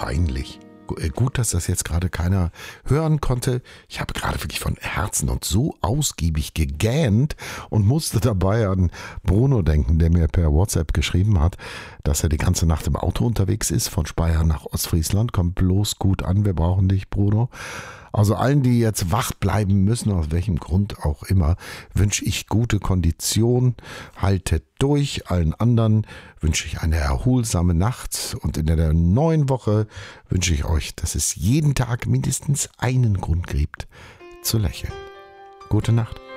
peinlich. Gut, dass das jetzt gerade keiner hören konnte. Ich habe gerade wirklich von Herzen und so ausgiebig gegähnt und musste dabei an Bruno denken, der mir per WhatsApp geschrieben hat, dass er die ganze Nacht im Auto unterwegs ist, von Speyer nach Ostfriesland. Kommt bloß gut an, wir brauchen dich, Bruno. Also allen, die jetzt wach bleiben müssen, aus welchem Grund auch immer, wünsche ich gute Kondition, haltet durch. Allen anderen wünsche ich eine erholsame Nacht und in der neuen Woche wünsche ich euch, dass es jeden Tag mindestens einen Grund gibt, zu lächeln. Gute Nacht.